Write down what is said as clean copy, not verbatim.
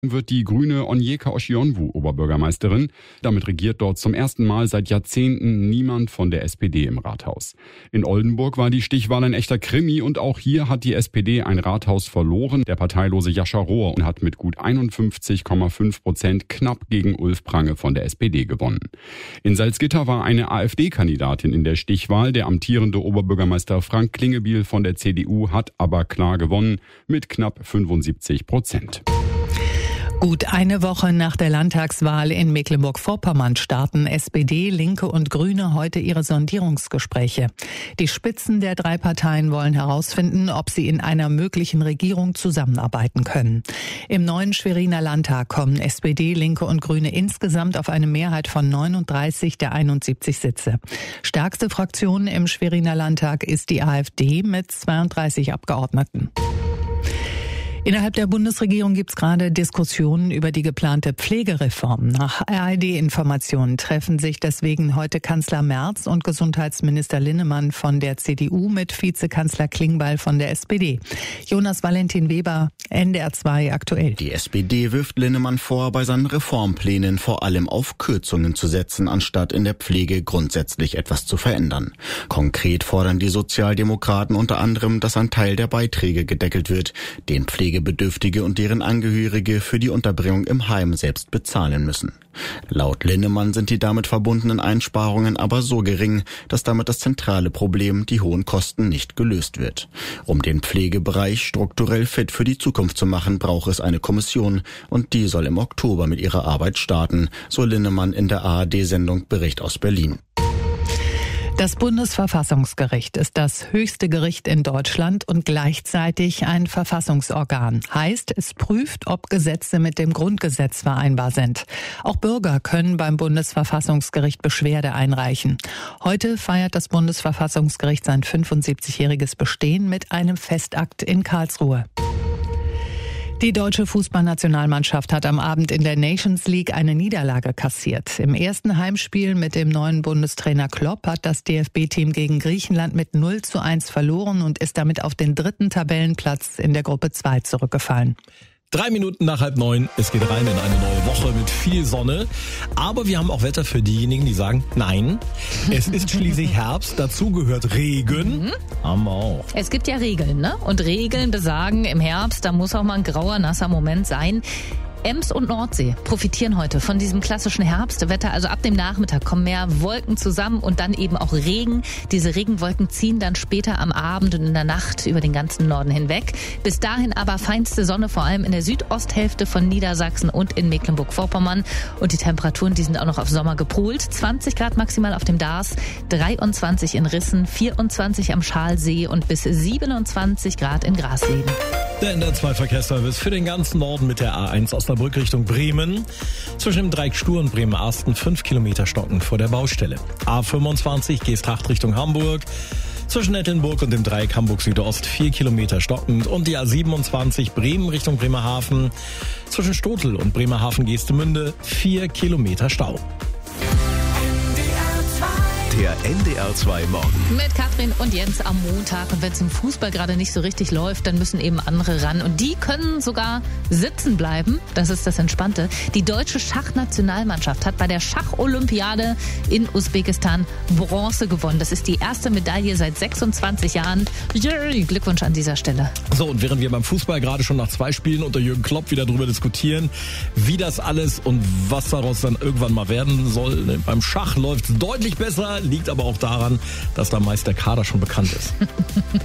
wird die grüne Onyeka Oshionwu Oberbürgermeisterin. Damit regiert dort zum ersten Mal seit Jahrzehnten niemand von der SPD im Rathaus. In Oldenburg war die Stichwahl ein echter Krimi und auch hier hat die SPD ein Rathaus verloren. Der parteilose Jascha Rohr hat mit gut 51,5% knapp gegen Ulf Prange von der SPD gewonnen. In Salzgitter war eine AfD-Kandidatin in der Stichwahl. Der amtierende Oberbürgermeister Frank Klingebiel von der CDU hat aber klar gewonnen mit knapp 75%. Gut eine Woche nach der Landtagswahl in Mecklenburg-Vorpommern starten SPD, Linke und Grüne heute ihre Sondierungsgespräche. Die Spitzen der drei Parteien wollen herausfinden, ob sie in einer möglichen Regierung zusammenarbeiten können. Im neuen Schweriner Landtag kommen SPD, Linke und Grüne insgesamt auf eine Mehrheit von 39 der 71 Sitze. Stärkste Fraktion im Schweriner Landtag ist die AfD mit 32 Abgeordneten. Innerhalb der Bundesregierung gibt es gerade Diskussionen über die geplante Pflegereform. Nach RAID-Informationen treffen sich deswegen heute Kanzler Merz und Gesundheitsminister Linnemann von der CDU mit Vizekanzler Klingbeil von der SPD. Jonas Valentin Weber, NDR 2 aktuell. Die SPD wirft Linnemann vor, bei seinen Reformplänen vor allem auf Kürzungen zu setzen, anstatt in der Pflege grundsätzlich etwas zu verändern. Konkret fordern die Sozialdemokraten unter anderem, dass ein Teil der Beiträge gedeckelt wird, den Pflegebedürftige und deren Angehörige für die Unterbringung im Heim selbst bezahlen müssen. Laut Linnemann sind die damit verbundenen Einsparungen aber so gering, dass damit das zentrale Problem, die hohen Kosten, nicht gelöst wird. Um den Pflegebereich strukturell fit für die Zukunft zu machen, braucht es eine Kommission und die soll im Oktober mit ihrer Arbeit starten, so Linnemann in der ARD-Sendung Bericht aus Berlin. Das Bundesverfassungsgericht ist das höchste Gericht in Deutschland und gleichzeitig ein Verfassungsorgan. Heißt, es prüft, ob Gesetze mit dem Grundgesetz vereinbar sind. Auch Bürger können beim Bundesverfassungsgericht Beschwerde einreichen. Heute feiert das Bundesverfassungsgericht sein 75-jähriges Bestehen mit einem Festakt in Karlsruhe. Die deutsche Fußballnationalmannschaft hat am Abend in der Nations League eine Niederlage kassiert. Im ersten Heimspiel mit dem neuen Bundestrainer Klopp hat das DFB-Team gegen Griechenland mit 0:1 verloren und ist damit auf den 3. Tabellenplatz in der Gruppe 2 zurückgefallen. 3 Minuten nach 8:30, es geht rein in eine neue Woche mit viel Sonne. Aber wir haben auch Wetter für diejenigen, die sagen, nein, es ist schließlich Herbst, dazu gehört Regen. Haben wir auch. Es gibt ja Regeln, ne? Und Regeln besagen, im Herbst, da muss auch mal ein grauer, nasser Moment sein. Ems und Nordsee profitieren heute von diesem klassischen Herbstwetter. Also ab dem Nachmittag kommen mehr Wolken zusammen und dann eben auch Regen. Diese Regenwolken ziehen dann später am Abend und in der Nacht über den ganzen Norden hinweg. Bis dahin aber feinste Sonne, vor allem in der Südosthälfte von Niedersachsen und in Mecklenburg-Vorpommern. Und die Temperaturen, die sind auch noch auf Sommer gepolt. 20 Grad maximal auf dem Dars, 23 in Rissen, 24 am Schalsee und bis 27 Grad in Grasleben. Der NDR 2 Verkehrsservice für den ganzen Norden mit der A1 Osnabrück Richtung Bremen. Zwischen dem Dreieck Stur und Bremen-Arsten 5 Kilometer stockend vor der Baustelle. A25 Geesthacht Richtung Hamburg. Zwischen Nettelnburg und dem Dreieck Hamburg Südost 4 Kilometer stockend. Und die A27 Bremen Richtung Bremerhaven. Zwischen Stotel und Bremerhaven-Geestemünde 4 Kilometer Stau. Der NDR 2 Morgen. Mit Katrin und Jens am Montag. Und wenn es im Fußball gerade nicht so richtig läuft, dann müssen eben andere ran. Und die können sogar sitzen bleiben. Das ist das Entspannte. Die deutsche Schachnationalmannschaft hat bei der Schacholympiade in Usbekistan Bronze gewonnen. Das ist die erste Medaille seit 26 Jahren. Glückwunsch an dieser Stelle. So, und während wir beim Fußball gerade schon nach 2 Spielen unter Jürgen Klopp wieder drüber diskutieren, wie das alles und was daraus dann irgendwann mal werden soll. Beim Schach läuft es deutlich besser, liegt aber auch daran, dass da meist der Kader schon bekannt ist.